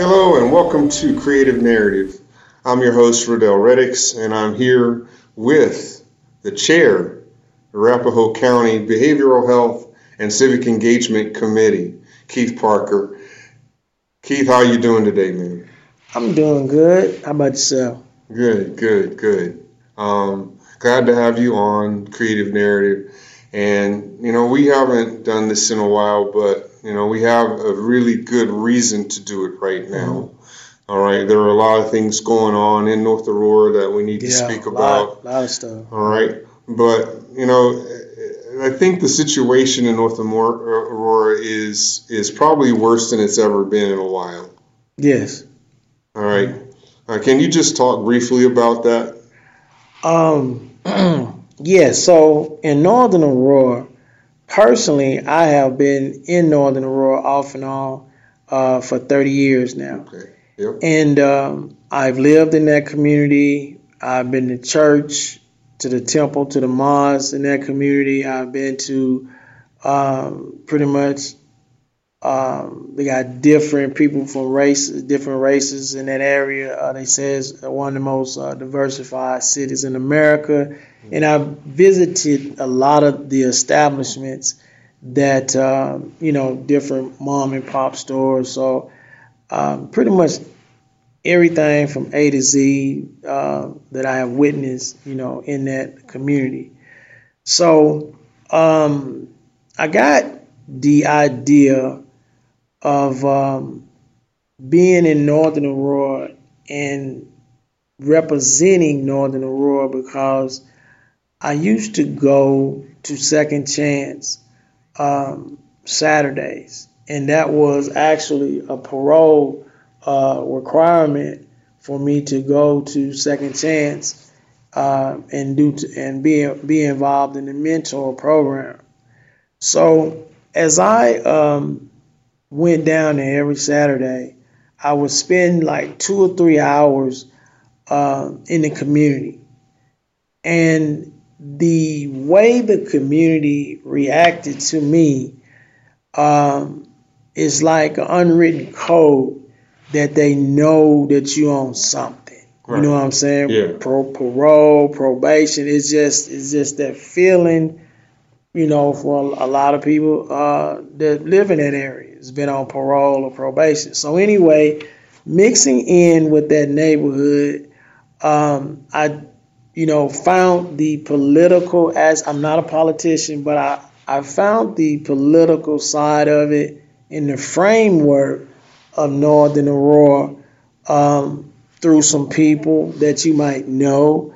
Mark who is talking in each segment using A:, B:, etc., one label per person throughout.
A: Hello and welcome to Creative Narrative. I'm your host, Rodell Reddix, and I'm here with the chair, the Arapahoe County Behavioral Health and Civic Engagement Committee, Keith Parker. Keith, how you doing today, man?
B: I'm doing good. How about yourself?
A: Good. Glad to have you on Creative Narrative. And, we haven't done this in a while, but, we have a really good reason to do it right now. All right. There are a lot of things going on in North Aurora that we need to speak about.
B: A lot of stuff.
A: All right. But, I think the situation in North Aurora is probably worse than it's ever been in a while.
B: Yes.
A: All right. Can you just talk briefly about that?
B: Yeah, so in Northern Aurora, personally, I have been in Northern Aurora off and on for 30 years now.
A: Okay. Yep.
B: And I've lived in that community. I've been to church, to the temple, to the mosque in that community. I've been to pretty much, they got different people from different races in that area. They say it's one of the most diversified cities in America. And I visited a lot of the establishments that, different mom and pop stores. So pretty much everything from A to Z that I have witnessed, in that community. So I got the idea of being in Northern Aurora and representing Northern Aurora because I used to go to Second Chance Saturdays, and that was actually a parole requirement for me to go to Second Chance and be involved in the mentor program. So as I went down there every Saturday, I would spend like 2 or 3 hours in the community. And the way the community reacted to me is like an unwritten code that they know that you own something. Right. You know what I'm saying?
A: Yeah.
B: Parole, probation. It's just that feeling, for a lot of people that live in that area. It's been on parole or probation. So anyway, mixing in with that neighborhood, I found the political, as I'm not a politician, but I found the political side of it in the framework of Northern Aurora through some people that you might know,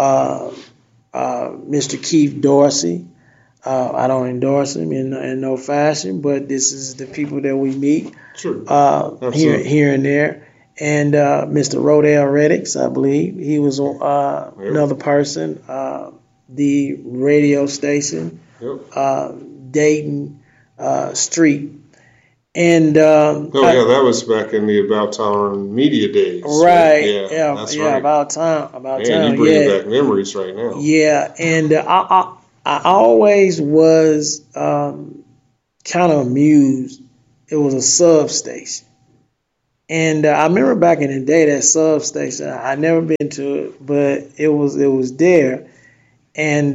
B: Mr. Keith Dorsey. I don't endorse him in no fashion, but this is the people that we meet here and there. And Mr. Rodell Reddix, I believe, he was another person. The radio station, Dayton Street. And
A: that was back in the About Town media days.
B: Right.
A: That's right.
B: About Town.
A: You bring back memories right now.
B: Yeah, and I always was kind of amused. It was a substation. And I remember back in the day, that substation, I never been to it, but it was there. And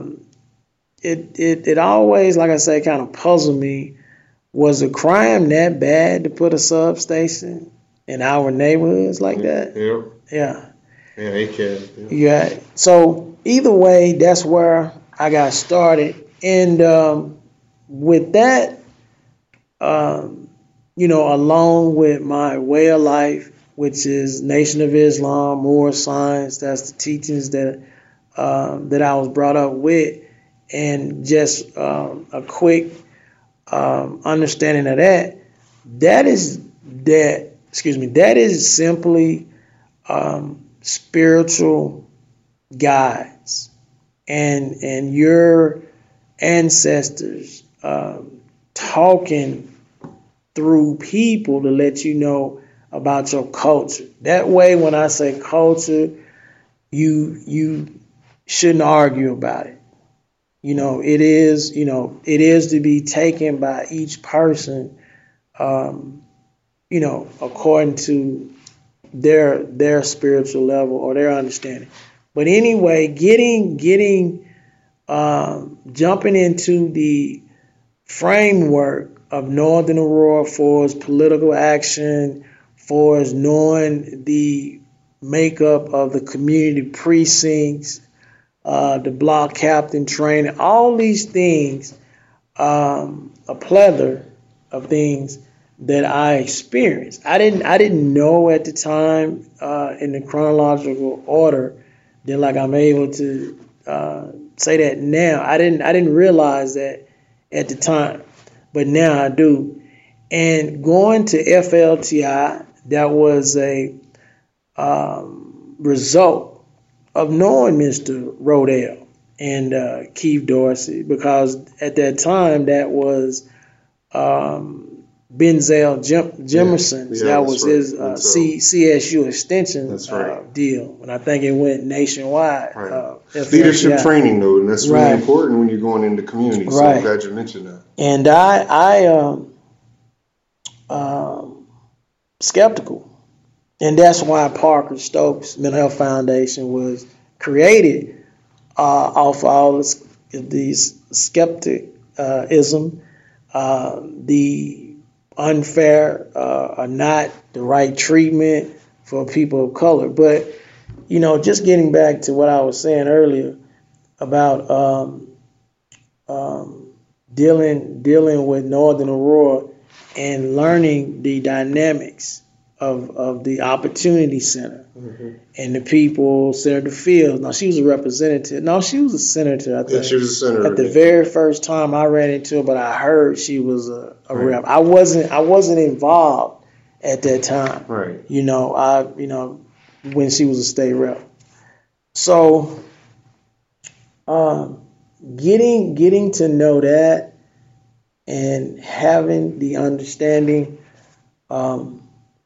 B: it always, like I say, kind of puzzled me. Was a crime that bad to put a substation in our neighborhoods like that?
A: Yeah, it can.
B: Yeah. So either way, that's where I got started. And with that, along with my way of life, which is Nation of Islam, Moorish Science, that's the teachings that I was brought up with, and just a quick understanding of that is simply spiritual guides and your ancestors talking through people to let you know about your culture. That way, when I say culture, you shouldn't argue about it. It is to be taken by each person according to their spiritual level or their understanding. But anyway, jumping into the framework of Northern Aurora for its political action, for its knowing the makeup of the community precincts, the block captain training, all these things, a plethora of things that I experienced. I didn't know at the time in the chronological order that like I'm able to say that now. I didn't realize that at the time, but now I do. And going to FLTI, that was a result of knowing Mr. Rodell and Keith Dorsey, because at that time that was Benzel Jimerson. That was his CSU extension deal, and I think it went nationwide.
A: Right. Leadership training, though, and that's really important when you're going into community. So I'm glad you mentioned that.
B: And I skeptical, and that's why Parker Stokes Mental Health Foundation was created off all these skepticism, the unfair or not the right treatment for people of color. But just getting back to what I was saying earlier about dealing with Northern Aurora and learning the dynamics of the Opportunity Center and the people, Senator Fields. Now, she was a representative. No, she was a senator, I think.
A: Yeah, she was a senator.
B: At the very first time I ran into her, but I heard she was a rep. I wasn't involved at that time.
A: Right.
B: When she was a state rep. So, getting to know that and having the understanding of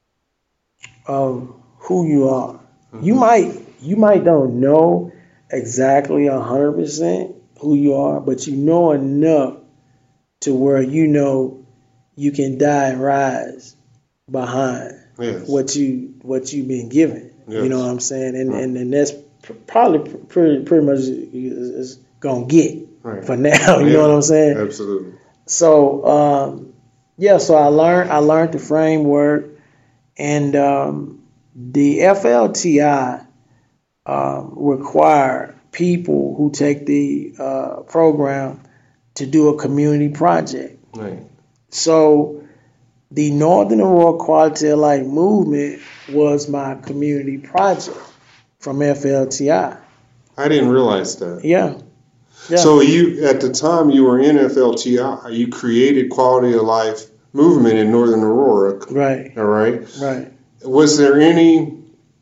B: who you are. You might don't know exactly 100% who you are, but you know enough to where you can die and rise behind what you've been given. Yes. You know what I'm saying? And that's probably pretty much is gonna get for now. You know what I'm saying?
A: Absolutely.
B: So so I learned the framework, and the FLTI require people who take the program to do a community project.
A: Right.
B: So the Northern Aurora Quality of Life movement was my community project from FLTI.
A: I didn't realize that.
B: Yeah.
A: So you, at the time you were in FLTI, you created Quality of Life movement in Northern Aurora.
B: Right.
A: All right.
B: Right.
A: Was there any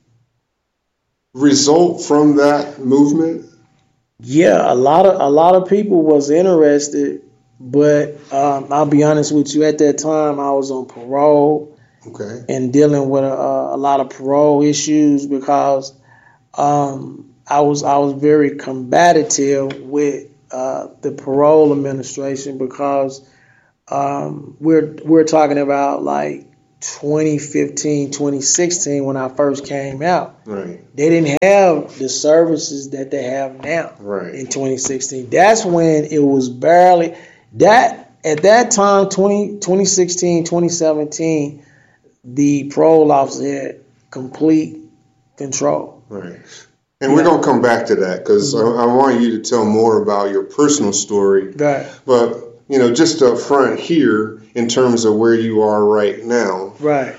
A: result from that movement?
B: Yeah, a lot of people was interested, but I'll be honest with you. At that time, I was on parole.
A: Okay.
B: And dealing with a lot of parole issues because I was very combative with the parole administration because we're talking about like 2015, 2016 when I first came out.
A: Right. They
B: didn't have the services that they have now.
A: Right.
B: In 2016. That's when it was barely that at that time 2016, 2017 the parole officer had complete control.
A: Right. And we're going to come back to that because I want you to tell more about your personal story.
B: Right.
A: But, just up front here, in terms of where you are right now.
B: Right.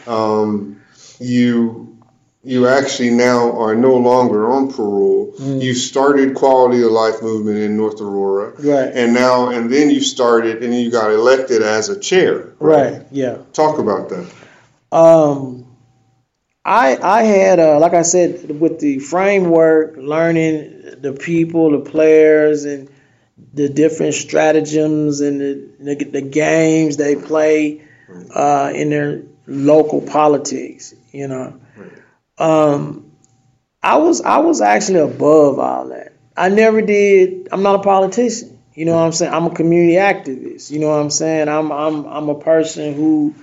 A: You actually now are no longer on parole. You started Quality of Life movement in North Aurora.
B: Right.
A: And then you started and you got elected as a chair.
B: Right. Yeah.
A: Talk about that.
B: I had, like I said, with the framework, learning the people, the players, and the different stratagems and the games they play in their local politics, Right. I was actually above all that. I'm not a politician. You know what I'm saying? I'm a community activist. You know what I'm saying? I'm a person who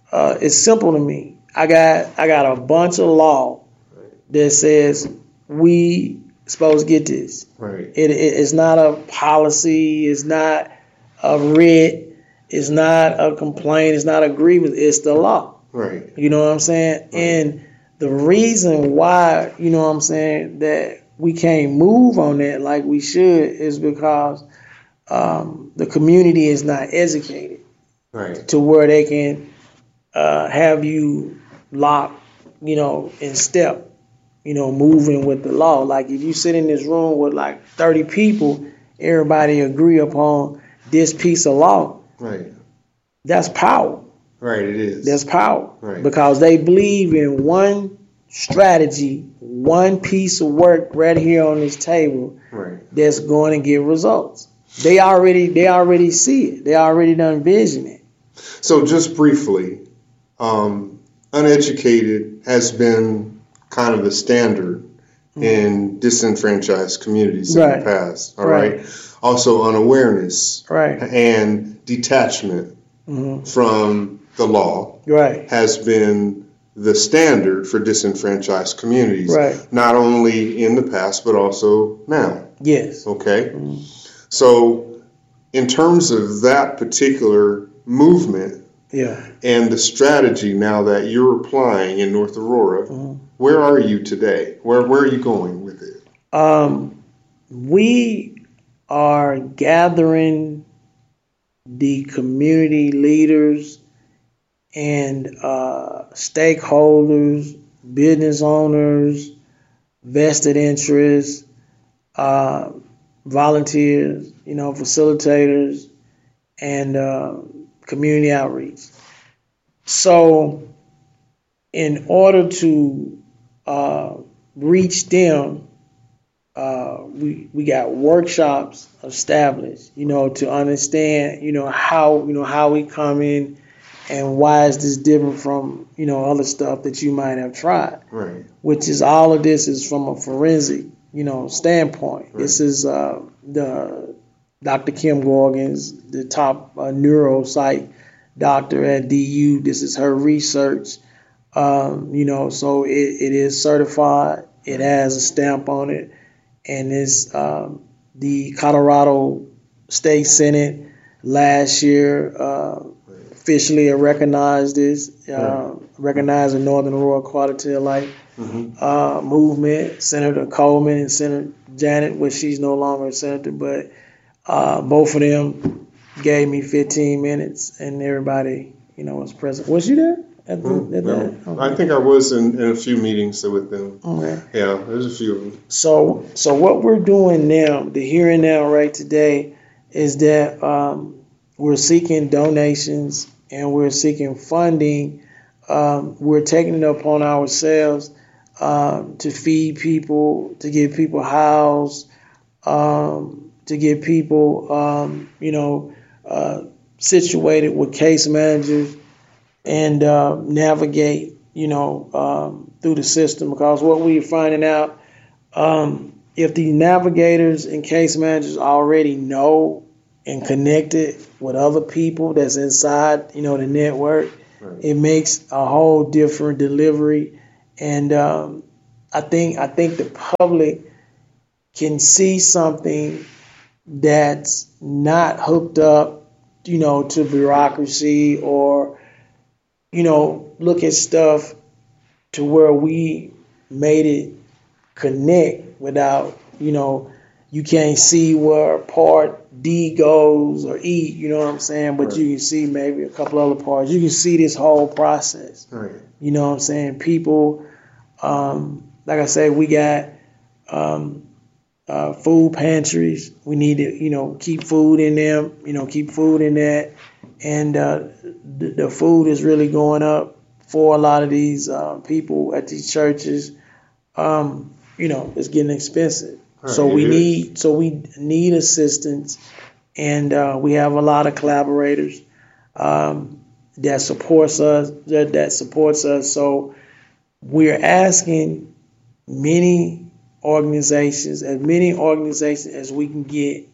B: it's simple to me. I got a bunch of law that says we supposed to get this.
A: Right.
B: It's not a policy. It's not a writ. It's not a complaint. It's not a grievance. It's the law.
A: Right.
B: You know what I'm saying?
A: Right.
B: And the reason why, you know what I'm saying, that we can't move on that like we should is because the community is not educated.
A: Right.
B: To where they can have you locked, in step, moving with the law. Like if you sit in this room with like 30 people, everybody agree upon this piece of law.
A: Right.
B: That's power.
A: Right, it is.
B: That's power.
A: Right.
B: Because they believe in one strategy, one piece of work right here on this table.
A: Right.
B: That's going to give results. They already see it. They already done vision it.
A: So just briefly, uneducated has been kind of the standard in disenfranchised communities in the past. All right. Also unawareness and detachment from the law has been the standard for disenfranchised communities.
B: Right.
A: Not only in the past, but also now.
B: Yes.
A: Okay. So in terms of that particular movement, and the strategy now that you're applying in North Aurora, where are you today? Where are you going with it?
B: We are gathering the community leaders and stakeholders, business owners, vested interests, volunteers, facilitators, and community outreach. So in order to reach them, we got workshops established, to understand, how we come in and why is this different from, other stuff that you might have tried.
A: Right.
B: Which is all of this is from a forensic, standpoint. Right. This is the Dr. Kim Gorgons, the top neuropsych doctor at DU. This is her research. So it is certified. It has a stamp on it. And it's the Colorado State Senate last year officially recognized this, recognized the Northern Aurora Quality of Life movement. Senator Coleman and Senator Janet, which she's no longer a senator, but both of them gave me 15 minutes, and everybody, was present. Was you there?
A: I think I was in a few meetings with them.
B: Okay.
A: Yeah, there's a few of them.
B: So what we're doing now, the here and now right today, is that we're seeking donations and we're seeking funding. We're taking it upon ourselves to feed people, to get people housed, to get people, situated with case managers and navigate, through the system. Because what we're finding out, if the navigators and case managers already know and connected with other people that's inside, the network, it makes a whole different delivery. And I think the public can see something that's not hooked up, to bureaucracy or, look at stuff to where we made it connect without, you can't see where part D goes or E, you know what I'm saying? But you can see maybe a couple other parts. You can see this whole process.
A: Right.
B: You know what I'm saying? People, like I said, we got food pantries. We need to, keep food in them, keep food in that. And the food is really going up for a lot of these people at these churches. It's getting expensive.
A: Right,
B: so we need assistance, and we have a lot of collaborators that supports us. That supports us. So we're asking many organizations as we can get,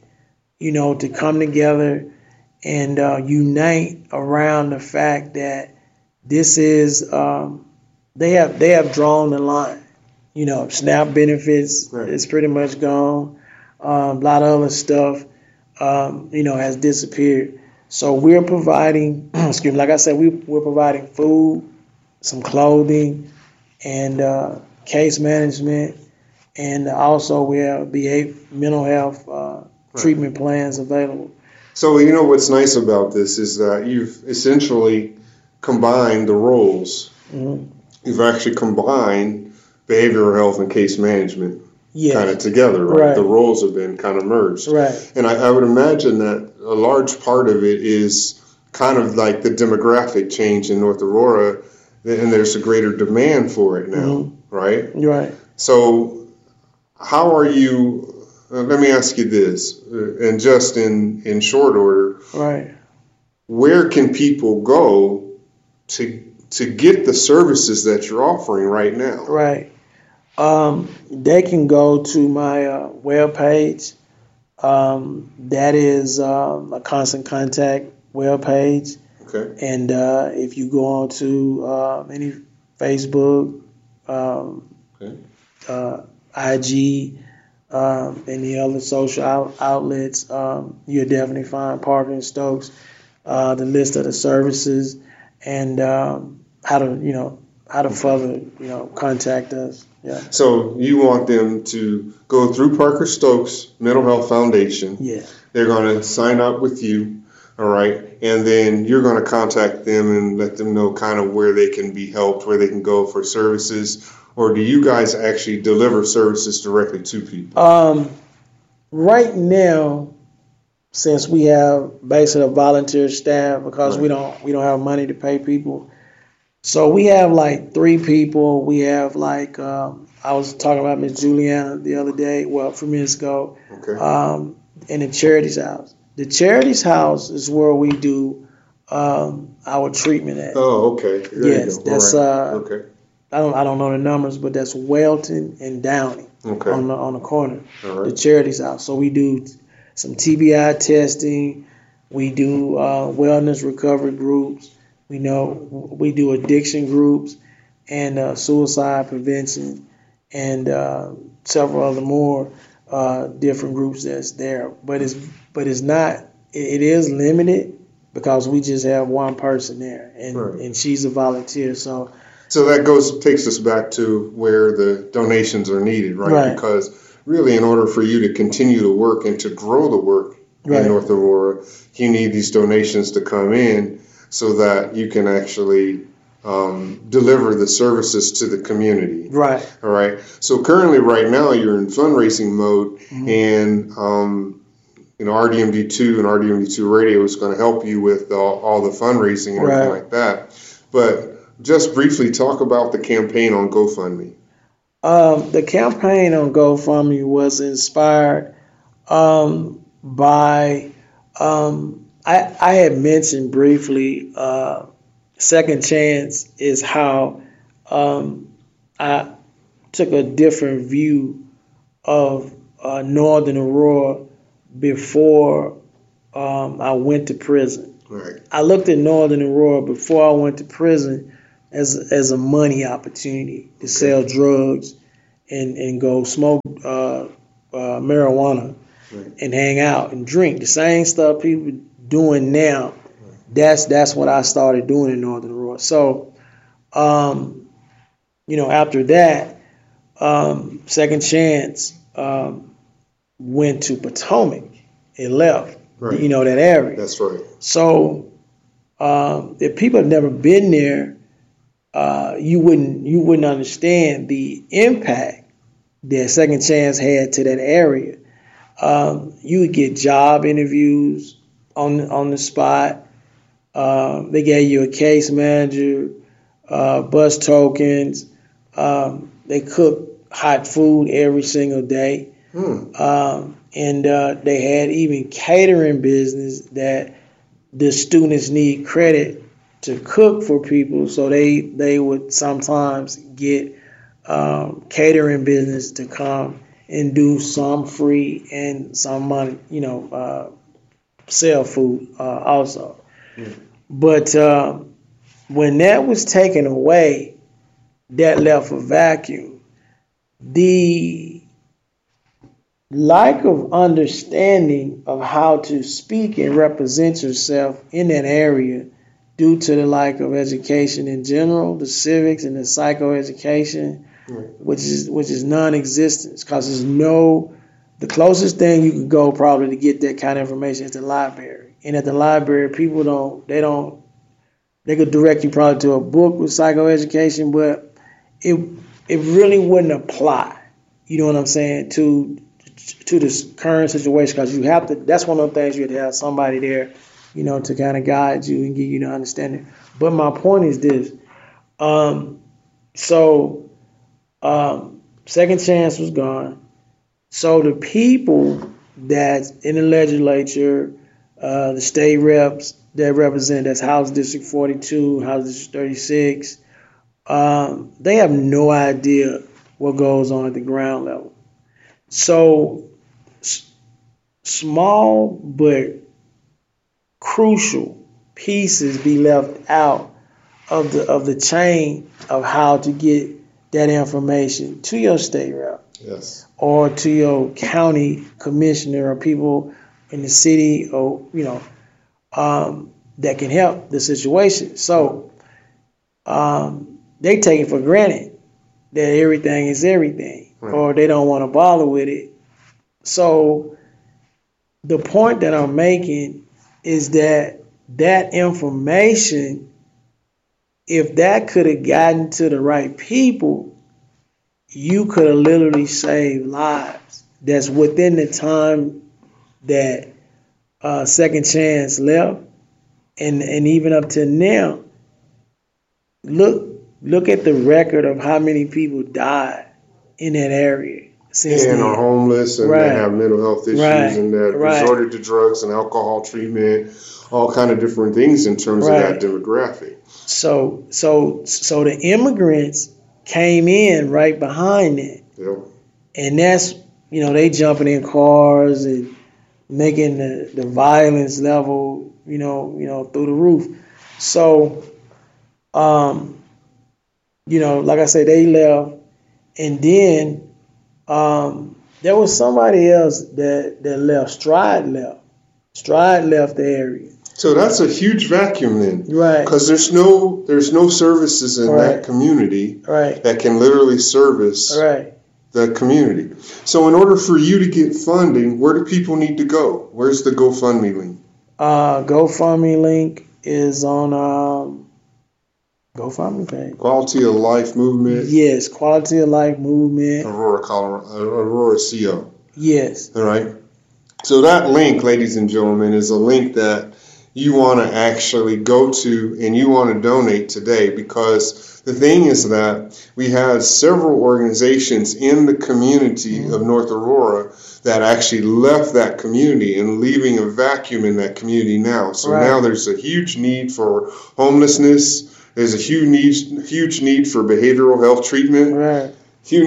B: to come together and unite around the fact that this is they have drawn the line. SNAP benefits is pretty much gone. A lot of other stuff, has disappeared. So we're providing, excuse me, like I said, we're providing food, some clothing, and case management, and also we have mental health treatment plans available.
A: So what's nice about this is that you've essentially combined the roles.
B: Mm-hmm.
A: You've actually combined behavioral health and case management kind of
B: Yes.
A: together, right?
B: Right.
A: The roles have been kind of merged.
B: Right.
A: And I would imagine that a large part of it is kind of like the demographic change in North Aurora, and there's a greater demand for it now,
B: Mm-hmm.
A: right?
B: Right.
A: So how are you, let me ask you this, and just in short order,
B: Right.
A: where can people go to get the services that you're offering right now?
B: Right. They can go to my webpage. That is a Constant Contact webpage.
A: Okay.
B: And if you go on to any Facebook, IG, any other social outlets, you'll definitely find Parker and Stokes, the list of the services, and how to further contact us. Yeah.
A: So you want them to go through Parker Stokes Mental Health Foundation.
B: Yeah.
A: They're going to sign up with you, all right? And then you're going to contact them and let them know kind of where they can be helped, where they can go for services. Or do you guys actually deliver services directly to people?
B: Right now, since we have basically a volunteer staff because we don't have money to pay people, so we have like 3 people. We have like I was talking about Miss Juliana the other day, a few minutes ago,
A: Okay.
B: in the Charities House. The Charities House is where we do our treatment at.
A: Oh, okay. There
B: Yes,
A: you go.
B: that's
A: All right. Okay.
B: I don't know the numbers, but that's Welton and Downey
A: Okay.
B: on the corner.
A: All right.
B: The Charities House. So we do some TBI testing. We do wellness recovery groups. We do addiction groups and suicide prevention and several other more different groups that's there. But it's not. It is limited because we just have one person there, and she's a volunteer. So
A: that takes us back to where the donations are needed, right?
B: Right.
A: Because really, in order for you to continue the work and to grow the work in North Aurora, you need these donations to come in so that you can actually deliver the services to the community.
B: Right.
A: All right. So currently, right now, you're in fundraising mode, and RDMD2 and RDMD2 Radio is going to help you with all the fundraising and everything like that. But just briefly talk about the campaign on GoFundMe.
B: The campaign on GoFundMe was inspired by I had mentioned briefly Second Chance is how I took a different view of Northern Aurora before I went to prison.
A: Right.
B: I looked at Northern Aurora before I went to prison as a money opportunity to sell drugs and go smoke marijuana and hang out and drink. The same stuff people doing now, that's what I started doing in Northern Aurora. So, after that, Second Chance went to Potomac and left, that area.
A: That's right.
B: So, if people have never been there, you wouldn't understand the impact that Second Chance had to that area. You would get job interviews on the spot. They gave you a case manager, bus tokens. They cook hot food every single day. And they had even catering business that the students need credit to cook for people, so they would sometimes get catering business to come and do some free and some money, sell food also. But when that was taken away, that left a vacuum. The lack of understanding of how to speak and represent yourself in that area due to the lack of education in general, the civics and the psychoeducation, which is non-existent, because the closest thing you can go probably to get that kind of information is the library. And at the library, people they could direct you probably to a book with psychoeducation, but it really wouldn't apply. You know what I'm saying, to this current situation, because you have to. That's one of the things you have to have somebody there, to kind of guide you and give you the understanding. But my point is this: Second Chance was gone. So the people that's in the legislature, the state reps that represent, that's House District 42, House District 36, they have no idea what goes on at the ground level. So small but crucial pieces be left out of the chain of how to get that information to your state rep.
A: Yes.
B: Or to your county commissioner or people in the city, or that can help the situation. So they take it for granted that everything is everything, right, or they don't want to bother with it. So the point that I'm making is that information, if that could have gotten to the right people, you could have literally saved lives. That's within the time that Second Chance left, and even up to now. Look at the record of how many people died in that area since
A: and
B: then.
A: Are homeless and
B: Right.
A: They have mental health issues,
B: Right.
A: and that
B: Right.
A: resorted to drugs and alcohol treatment, all kind of different things in terms
B: Right.
A: of that demographic.
B: So the immigrants came in right behind that.
A: Yep.
B: And that's, they jumping in cars and making the violence level, through the roof. So, like I said, they left. And then there was somebody else that left. Stride left. Stride left the area.
A: So that's a huge vacuum then.
B: Right.
A: Because there's no services in
B: Right.
A: that community
B: Right.
A: that can literally service
B: Right.
A: the community. So in order for you to get funding, where do people need to go? Where's the GoFundMe link?
B: GoFundMe link is on GoFundMe page.
A: Quality of Life Movement.
B: Yes, Quality of Life Movement.
A: Aurora, Colorado. Aurora, CO.
B: Yes.
A: All right. So that link, ladies and gentlemen, is a link that you want to actually go to and you want to donate today, because the thing is that we have several organizations in the community of North Aurora that actually left that community and leaving a vacuum in that community now. So
B: Right.
A: now there's a huge need for homelessness. There's a huge need for behavioral health treatment.
B: Right.
A: Huge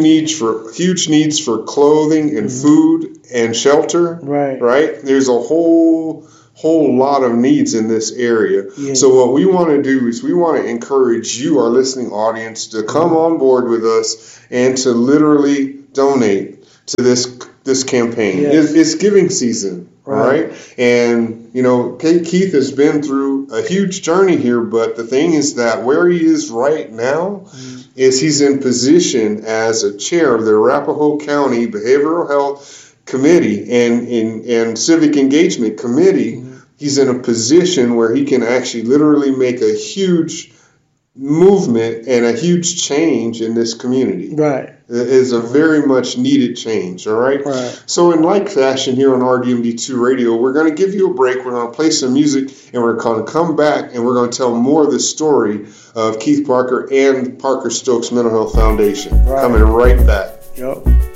A: needs for clothing and food and shelter.
B: Right.
A: Right? There's a whole lot of needs in this area.
B: Yeah.
A: So what we want to do is we want to encourage you, our listening audience, to come on board with us and to literally donate to this campaign.
B: Yes.
A: It's giving season.
B: Right.
A: All right. And, Keith has been through a huge journey here, but the thing is that where he is right now is he's in position as a chair of the Arapahoe County Behavioral Health Committee and Civic Engagement Committee. He's in a position where he can actually literally make a huge movement and a huge change in this community.
B: Right.
A: It is a very much needed change, all right?
B: Right.
A: So in like fashion here on RDMD2 Radio, we're going to give you a break. We're going to play some music, and we're going to come back, and we're going to tell more of the story of Keith Parker and Parker Stokes Mental Health Foundation.
B: Right.
A: Coming right back.
B: Yep.